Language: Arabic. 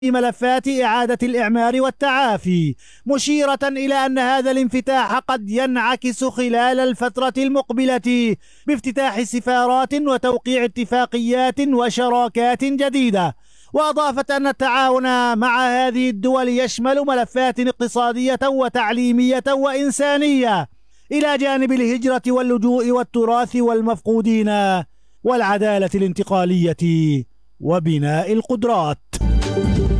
ملفات إعادة الإعمار والتعافي، مشيرة إلى أن هذا الانفتاح قد ينعكس خلال الفترة المقبلة بافتتاح سفارات وتوقيع اتفاقيات وشراكات جديدة. وأضافت أن التعاون مع هذه الدول يشمل ملفات اقتصادية وتعليمية وإنسانية، إلى جانب الهجرة واللجوء والتراث والمفقودين والعدالة الانتقالية وبناء القدرات.